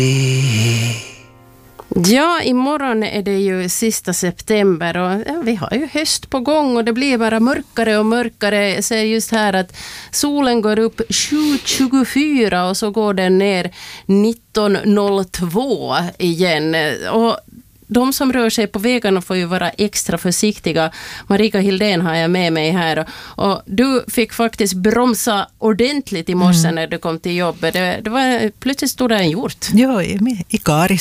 Ja, imorgon är det ju sista september och ja, vi har ju höst på gång och det blir bara mörkare och mörkare. Jag ser just här att solen går upp 7.24 och så går den ner 19.02 igen. Och de som rör sig på vägarna får ju vara extra försiktiga. Marika Hildén har jag med mig här. Och du fick faktiskt bromsa ordentligt i morse när du kom till jobbet. Det var plötsligt stod där en hjort. Joo, i Kaari